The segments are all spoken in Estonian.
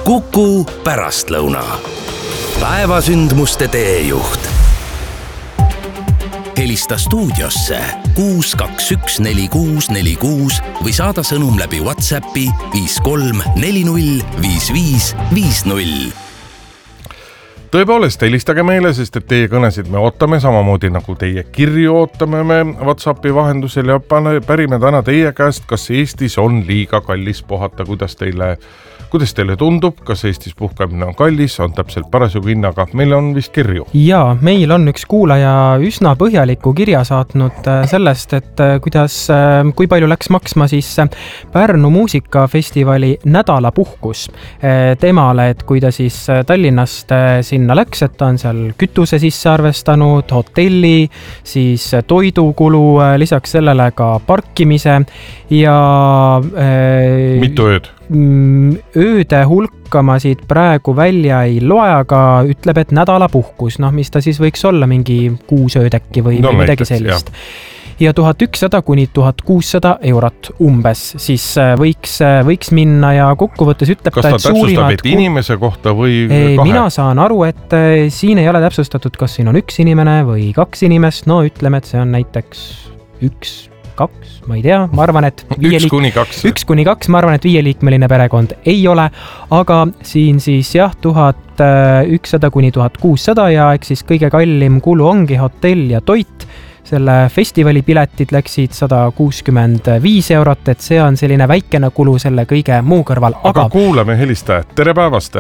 Kuku pärastlõuna. Päevasündmuste teejuht. Helista stuudiosse 6214646 või saada sõnum läbi WhatsAppi 53405550. Tõepoolest, helistage meile, sest et teie kõnesid me ootame, samamoodi nagu teie kirju ootame me WhatsAppi vahendusel ja pärime täna teie käest, kas Eestis on liiga kallis puhata, kuidas teile tundub, kas Eestis puhkamine on kallis, on täpselt parasjagu hinnaga, meil on vist kirju. Jaa, meil on üks kuulaja üsna põhjaliku kirja saatnud sellest, et kui palju läks maksma siis Pärnu muusikafestivali nädalapuhkus temale, et kui ta siis Tallinnast sinna läks, et ta on seal kütuse sisse arvestanud, hotelli, siis toidukulu, lisaks sellele ka parkimise ja mitu ööd? Ööde hulka ma siit praegu välja ei loe, aga ütleb, et nädalapuhkus, mis ta siis võiks olla, mingi 6 ööd äkki või midagi sellist. Ja 1100 kuni 1600 eurot umbes, siis võiks minna ja kokkuvõttes ütleb kas ta täpsustab, et inimese kohta või kahe? Mina saan aru, et siin ei ole täpsustatud, kas siin on üks inimene või 2 inimest, ütleme, et see on näiteks 1, 2, ma ei tea, ma arvan, et 1 kuni 2, ma arvan, et 5-liikmeline perekond ei ole, aga siin siis 1100 kuni 1600 ja eks siis kõige kallim kulu ongi hotell ja toit. Selle festivali piletid läksid 165 eurot, et see on selline väikene kulu selle kõige muu kõrval. Aga kuulame helistajat, tere päevast!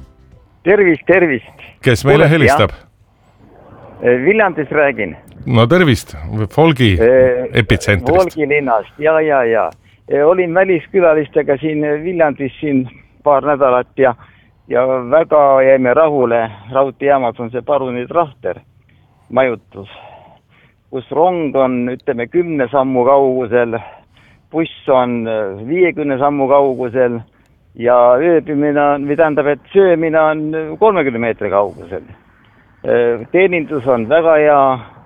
Tervist! Kes meile helistab? Viljandis räägin. No tervist, Folgi epitsentrist. Folgi linnast, ja. Olin väliskülalistega siin Viljandis siin paar nädalat ja väga jäime rahule. Raudteejaamas on see Paruni Trahter majutus, kus rong on, 10 sammu kaugusel, buss on 50 sammu kaugusel ja ööbimine on, või tähendab, et söömine on 30 meetri kaugusel. Teenindus on väga hea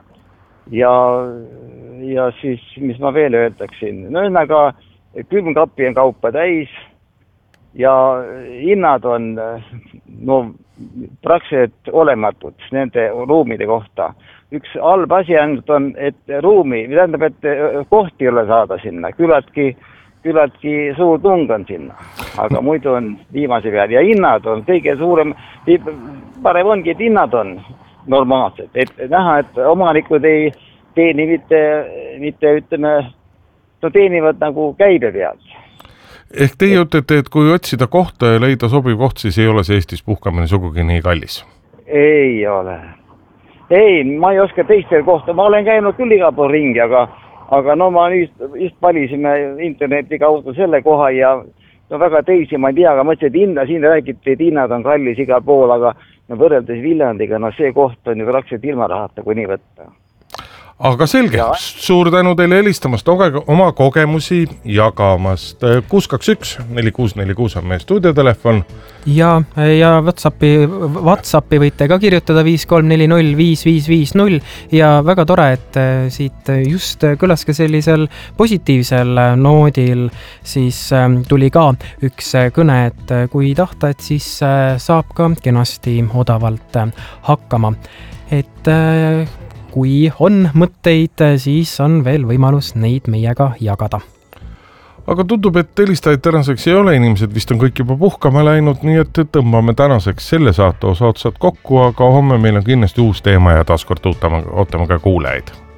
ja siis, mis ma veel öeldaksin, ühesõnaga külmkapi on kaupa täis ja hinnad on praktiliselt olematud nende ruumide kohta. Üks halb asi ainult on, et ruumi, tähendab, et kohti ei ole saada sinna, küllaltki suur tung on sinna, aga muidu on viimase peal ja hinnad on kõige suurem, parem ongi, et hinnad on normaalsed, et näha, et omanikud ei teeni mitte teenivad nagu käibe pealt. Ehk teie ütlete, et kui otsida kohta ja leida sobiv koht, siis ei ole see Eestis puhkamine sugugi nii kallis? Ei ole. Ei, ma ei oska teistel kohta, ma olen käinud küll iga pool ringi, aga ma just valisime interneti kaudu selle koha ja väga teisi ma ei tea, aga mõtlesin, et siin räägiti, et hinnad on kallis igal pool, aga võrreldes Viljandiga, see koht on ju praktiliselt ilma rahata, kui nii võtta. Aga selge, suur tänu teile helistamast, oma kogemusi jagamast. 621-4646 on meie stuudiotelefon. Ja WhatsAppi võite ka kirjutada 53405550 ja väga tore, et siit just kõlas ka sellisel positiivsel noodil siis tuli ka üks kõne, et kui tahta, et siis saab ka kenasti odavalt hakkama. Et kui on mõtteid, siis on veel võimalus neid meiega jagada. Aga tundub, et helistajaid tänaseks ei ole, inimesed vist on kõik juba puhkama läinud, nii et tõmbame tänaseks selle saate osa otsad kokku, aga homme meil on kindlasti uus teema ja taaskord ootame ka kuulajaid.